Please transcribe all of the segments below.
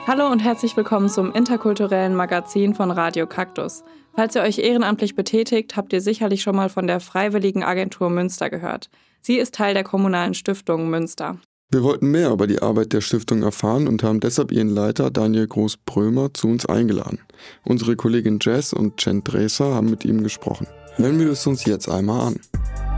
Hallo und herzlich willkommen zum interkulturellen Magazin von Radio Kaktus. Falls ihr euch ehrenamtlich betätigt, habt ihr sicherlich schon mal von der Freiwilligen Agentur Münster gehört. Sie ist Teil der kommunalen Stiftung Münster. Wir wollten mehr über die Arbeit der Stiftung erfahren und haben deshalb ihren Leiter Daniel Groß-Brömer zu uns eingeladen. Unsere Kollegin Jess und Jen Dreser haben mit ihm gesprochen. Hören wir es uns jetzt einmal an.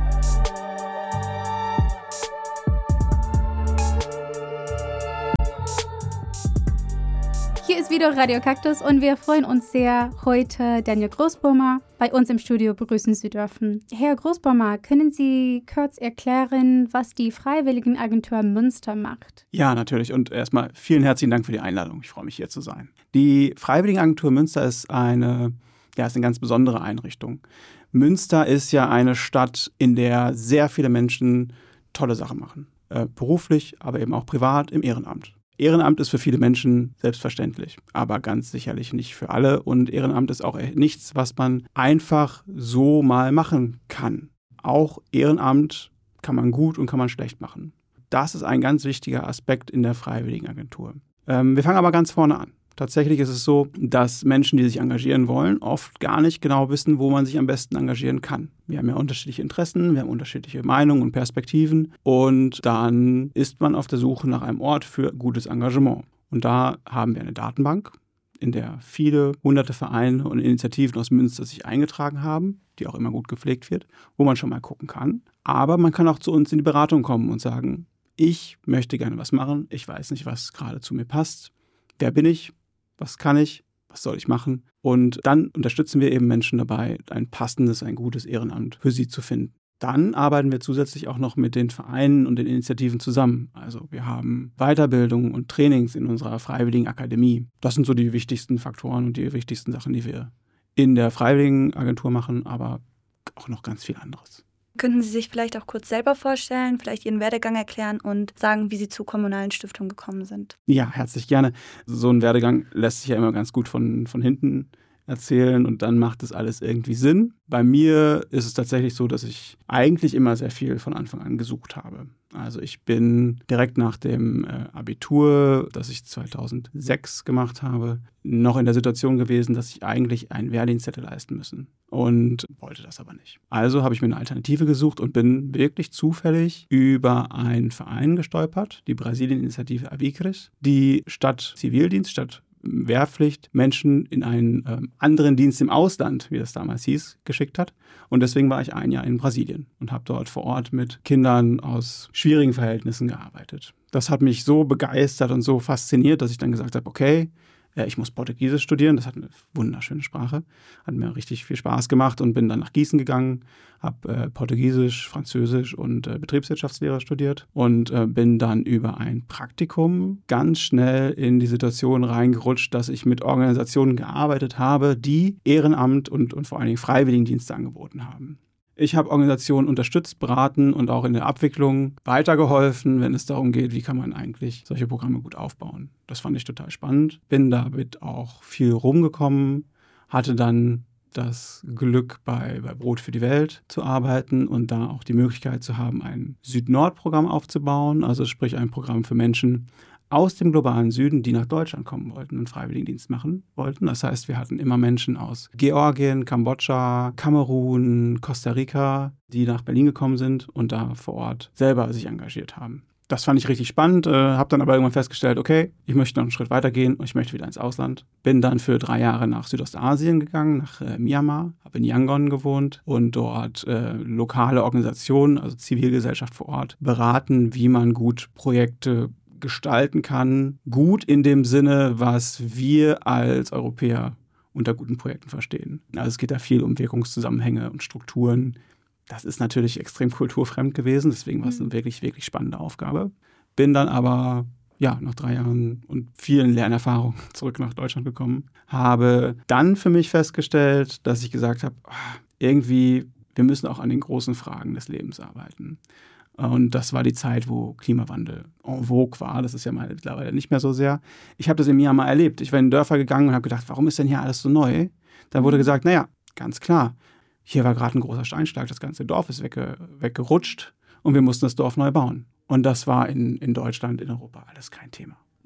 Hier ist wieder Radio Kaktus und wir freuen uns sehr, heute Daniel Groß-Brömer bei uns im Studio begrüßen zu dürfen. Herr Groß-Brömer, können Sie kurz erklären, was die Freiwilligenagentur Münster macht? Ja, natürlich. Und erstmal vielen herzlichen Dank für die Einladung. Ich freue mich, hier zu sein. Die Freiwilligenagentur Münster ist eine ganz besondere Einrichtung. Münster ist ja eine Stadt, in der sehr viele Menschen tolle Sachen machen. Beruflich, aber eben auch privat im Ehrenamt. Ehrenamt ist für viele Menschen selbstverständlich, aber ganz sicherlich nicht für alle. Und Ehrenamt ist auch nichts, was man einfach so mal machen kann. Auch Ehrenamt kann man gut und kann man schlecht machen. Das ist ein ganz wichtiger Aspekt in der Freiwilligenagentur. Wir fangen aber ganz vorne an. Tatsächlich ist es so, dass Menschen, die sich engagieren wollen, oft gar nicht genau wissen, wo man sich am besten engagieren kann. Wir haben ja unterschiedliche Interessen, wir haben unterschiedliche Meinungen und Perspektiven und dann ist man auf der Suche nach einem Ort für gutes Engagement. Und da haben wir eine Datenbank, in der viele hunderte Vereine und Initiativen aus Münster sich eingetragen haben, die auch immer gut gepflegt wird, wo man schon mal gucken kann. Aber man kann auch zu uns in die Beratung kommen und sagen, ich möchte gerne was machen, ich weiß nicht, was gerade zu mir passt. Wer bin ich? Was kann ich? Was soll ich machen? Und dann unterstützen wir eben Menschen dabei, ein passendes, ein gutes Ehrenamt für sie zu finden. Dann arbeiten wir zusätzlich auch noch mit den Vereinen und den Initiativen zusammen. Also wir haben Weiterbildung und Trainings in unserer Freiwilligen Akademie. Das sind so die wichtigsten Faktoren und die wichtigsten Sachen, die wir in der Freiwilligenagentur machen, aber auch noch ganz viel anderes. Könnten Sie sich vielleicht auch kurz selber vorstellen, vielleicht Ihren Werdegang erklären und sagen, wie Sie zur kommunalen Stiftung gekommen sind? Ja, herzlich gerne. So ein Werdegang lässt sich ja immer ganz gut von hinten erzählen und dann macht es alles irgendwie Sinn. Bei mir ist es tatsächlich so, dass ich eigentlich immer sehr viel von Anfang an gesucht habe. Also ich bin direkt nach dem Abitur, das ich 2006 gemacht habe, noch in der Situation gewesen, dass ich eigentlich einen Wehrdienst hätte leisten müssen und wollte das aber nicht. Also habe ich mir eine Alternative gesucht und bin wirklich zufällig über einen Verein gestolpert, die Brasilien-Initiative Avicres, die statt Zivildienst, statt Wehrpflicht Menschen in einen anderen Dienst im Ausland, wie das damals hieß, geschickt hat. Und deswegen war ich ein Jahr in Brasilien und habe dort vor Ort mit Kindern aus schwierigen Verhältnissen gearbeitet. Das hat mich so begeistert und so fasziniert, dass ich dann gesagt habe, okay, ich muss Portugiesisch studieren, das hat eine wunderschöne Sprache, hat mir richtig viel Spaß gemacht und bin dann nach Gießen gegangen, habe Portugiesisch, Französisch und Betriebswirtschaftslehre studiert und bin dann über ein Praktikum ganz schnell in die Situation reingerutscht, dass ich mit Organisationen gearbeitet habe, die Ehrenamt und vor allen Dingen Freiwilligendienste angeboten haben. Ich habe Organisationen unterstützt, beraten und auch in der Abwicklung weitergeholfen, wenn es darum geht, wie kann man eigentlich solche Programme gut aufbauen. Das fand ich total spannend. Bin damit auch viel rumgekommen, hatte dann das Glück, bei Brot für die Welt zu arbeiten und da auch die Möglichkeit zu haben, ein Süd-Nord-Programm aufzubauen, also sprich ein Programm für Menschen aus dem globalen Süden, die nach Deutschland kommen wollten und Freiwilligendienst machen wollten. Das heißt, wir hatten immer Menschen aus Georgien, Kambodscha, Kamerun, Costa Rica, die nach Berlin gekommen sind und da vor Ort selber sich engagiert haben. Das fand ich richtig spannend, habe dann aber irgendwann festgestellt, okay, ich möchte noch einen Schritt weiter gehen und ich möchte wieder ins Ausland. Bin dann für 3 Jahre nach Südostasien gegangen, nach Myanmar, habe in Yangon gewohnt und dort lokale Organisationen, also Zivilgesellschaft vor Ort, beraten, wie man gut Projekte gestalten kann. Gut in dem Sinne, was wir als Europäer unter guten Projekten verstehen. Also es geht da viel um Wirkungszusammenhänge und Strukturen. Das ist natürlich extrem kulturfremd gewesen, deswegen war es eine wirklich, wirklich spannende Aufgabe. Bin dann aber nach 3 Jahren und vielen Lernerfahrungen zurück nach Deutschland gekommen. Habe dann für mich festgestellt, dass ich gesagt habe, irgendwie, wir müssen auch an den großen Fragen des Lebens arbeiten. Und das war die Zeit, wo Klimawandel en vogue war. Das ist ja mittlerweile nicht mehr so sehr. Ich habe das in Myanmar erlebt. Ich war in Dörfer gegangen und habe gedacht, warum ist denn hier alles so neu? Dann wurde gesagt, naja, ganz klar, hier war gerade ein großer Steinschlag, das ganze Dorf ist weggerutscht und wir mussten das Dorf neu bauen. Und das war in Deutschland, in Europa alles kein Thema.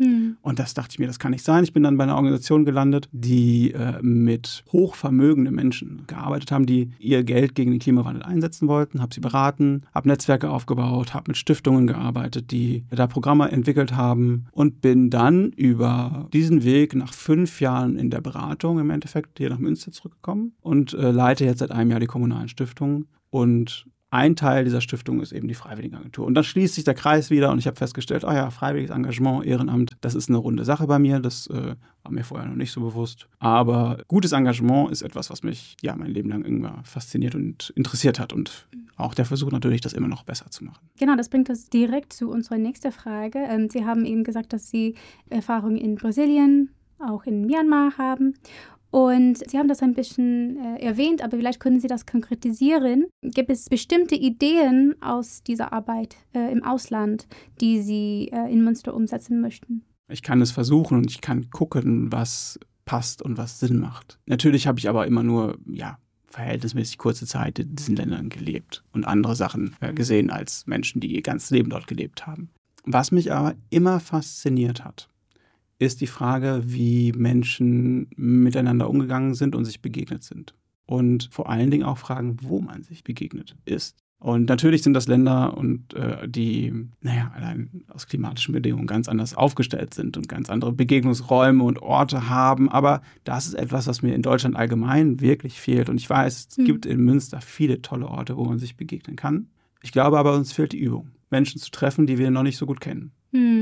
Und das dachte ich mir, das kann nicht sein. Ich bin dann bei einer Organisation gelandet, die mit hochvermögenden Menschen gearbeitet haben, die ihr Geld gegen den Klimawandel einsetzen wollten. Habe sie beraten, habe Netzwerke aufgebaut, habe mit Stiftungen gearbeitet, die da Programme entwickelt haben und bin dann über diesen Weg nach 5 Jahren in der Beratung im Endeffekt hier nach Münster zurückgekommen und leite jetzt seit einem Jahr die kommunalen Stiftungen. Und ein Teil dieser Stiftung ist eben die Freiwilligenagentur. Und dann schließt sich der Kreis wieder und ich habe festgestellt, freiwilliges Engagement, Ehrenamt, das ist eine runde Sache bei mir. Das war mir vorher noch nicht so bewusst. Aber gutes Engagement ist etwas, was mich mein Leben lang irgendwann fasziniert und interessiert hat. Und auch der Versuch natürlich, das immer noch besser zu machen. Genau, das bringt uns direkt zu unserer nächsten Frage. Sie haben eben gesagt, dass Sie Erfahrungen in Brasilien, auch in Myanmar haben. Und Sie haben das ein bisschen erwähnt, aber vielleicht können Sie das konkretisieren. Gibt es bestimmte Ideen aus dieser Arbeit im Ausland, die Sie in Münster umsetzen möchten? Ich kann es versuchen und ich kann gucken, was passt und was Sinn macht. Natürlich habe ich aber immer nur, verhältnismäßig kurze Zeit in diesen Ländern gelebt und andere Sachen gesehen als Menschen, die ihr ganzes Leben dort gelebt haben. Was mich aber immer fasziniert hat, ist die Frage, wie Menschen miteinander umgegangen sind und sich begegnet sind. Und vor allen Dingen auch Fragen, wo man sich begegnet ist. Und natürlich sind das Länder, die allein aus klimatischen Bedingungen ganz anders aufgestellt sind und ganz andere Begegnungsräume und Orte haben. Aber das ist etwas, was mir in Deutschland allgemein wirklich fehlt. Und ich weiß, es gibt in Münster viele tolle Orte, wo man sich begegnen kann. Ich glaube aber, uns fehlt die Übung, Menschen zu treffen, die wir noch nicht so gut kennen.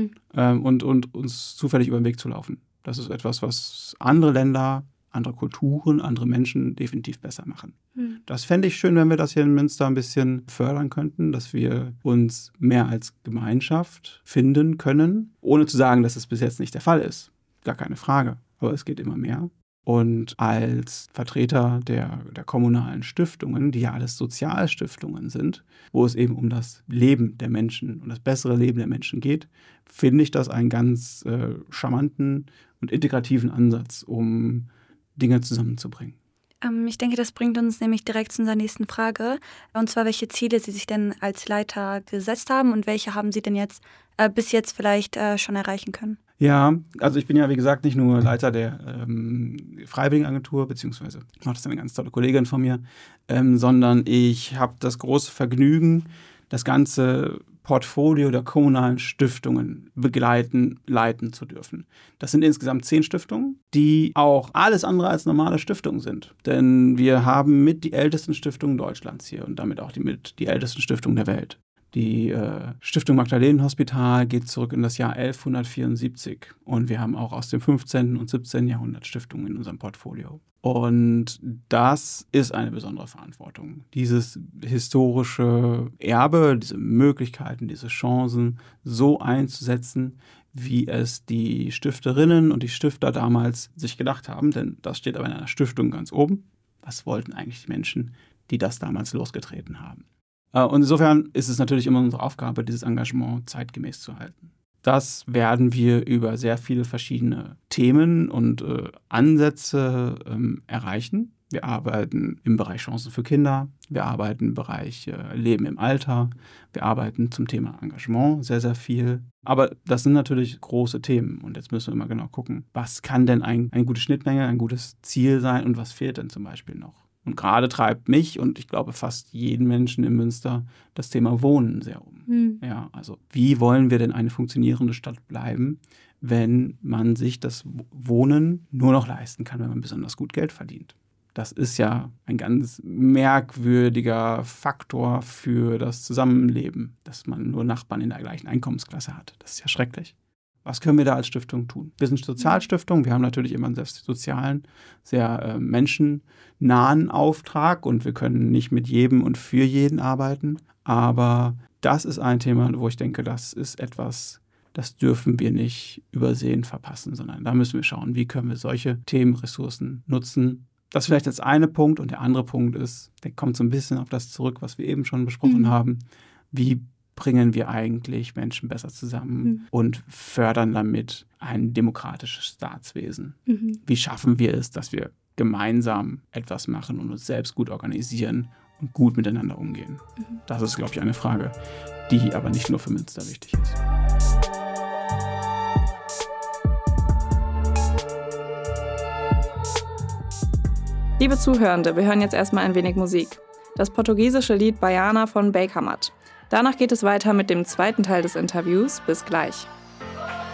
Und uns zufällig über den Weg zu laufen. Das ist etwas, was andere Länder, andere Kulturen, andere Menschen definitiv besser machen. Das fände ich schön, wenn wir das hier in Münster ein bisschen fördern könnten, dass wir uns mehr als Gemeinschaft finden können, ohne zu sagen, dass es bis jetzt nicht der Fall ist. Gar keine Frage. Aber es geht immer mehr. Und als Vertreter der kommunalen Stiftungen, die ja alles Sozialstiftungen sind, wo es eben um das Leben der Menschen und das bessere Leben der Menschen geht, finde ich das einen ganz charmanten und integrativen Ansatz, um Dinge zusammenzubringen. Ich denke, das bringt uns nämlich direkt zu unserer nächsten Frage. Und zwar, welche Ziele Sie sich denn als Leiter gesetzt haben und welche haben Sie denn jetzt bis jetzt vielleicht schon erreichen können? Ja, also ich bin ja, wie gesagt, nicht nur Leiter der Freiwilligenagentur, beziehungsweise macht das eine ganz tolle Kollegin von mir, sondern ich habe das große Vergnügen, das ganze Portfolio der kommunalen Stiftungen leiten zu dürfen. Das sind insgesamt 10 Stiftungen, die auch alles andere als normale Stiftungen sind. Denn wir haben mit die ältesten Stiftungen Deutschlands hier und damit auch die ältesten Stiftungen der Welt. Die Stiftung Magdalenenhospital geht zurück in das Jahr 1174 und wir haben auch aus dem 15. und 17. Jahrhundert Stiftungen in unserem Portfolio. Und das ist eine besondere Verantwortung. Dieses historische Erbe, diese Möglichkeiten, diese Chancen so einzusetzen, wie es die Stifterinnen und die Stifter damals sich gedacht haben. Denn das steht aber in einer Stiftung ganz oben. Was wollten eigentlich die Menschen, die das damals losgetreten haben? Und insofern ist es natürlich immer unsere Aufgabe, dieses Engagement zeitgemäß zu halten. Das werden wir über sehr viele verschiedene Themen und Ansätze erreichen. Wir arbeiten im Bereich Chancen für Kinder, wir arbeiten im Bereich Leben im Alter, wir arbeiten zum Thema Engagement sehr, sehr viel. Aber das sind natürlich große Themen und jetzt müssen wir immer genau gucken, was kann denn eine gute Schnittmenge, ein gutes Ziel sein und was fehlt denn zum Beispiel noch? Und gerade treibt mich und ich glaube fast jeden Menschen in Münster das Thema Wohnen sehr um. Ja, also wie wollen wir denn eine funktionierende Stadt bleiben, wenn man sich das Wohnen nur noch leisten kann, wenn man besonders gut Geld verdient? Das ist ja ein ganz merkwürdiger Faktor für das Zusammenleben, dass man nur Nachbarn in der gleichen Einkommensklasse hat. Das ist ja schrecklich. Was können wir da als Stiftung tun? Wir sind Sozialstiftung, wir haben natürlich immer einen sehr sozialen, sehr menschennahen Auftrag und wir können nicht mit jedem und für jeden arbeiten. Aber das ist ein Thema, wo ich denke, das ist etwas, das dürfen wir nicht übersehen, verpassen, sondern da müssen wir schauen, wie können wir solche Themenressourcen nutzen. Das ist vielleicht jetzt eine Punkt und der andere Punkt ist, der kommt so ein bisschen auf das zurück, was wir eben schon besprochen haben. Wie bringen wir eigentlich Menschen besser zusammen und fördern damit ein demokratisches Staatswesen? Wie schaffen wir es, dass wir gemeinsam etwas machen und uns selbst gut organisieren und gut miteinander umgehen? Das ist, glaube ich, eine Frage, die aber nicht nur für Münster wichtig ist. Liebe Zuhörende, wir hören jetzt erstmal ein wenig Musik. Das portugiesische Lied Baiana von Bakermat. Danach geht es weiter mit dem zweiten Teil des Interviews. Bis gleich.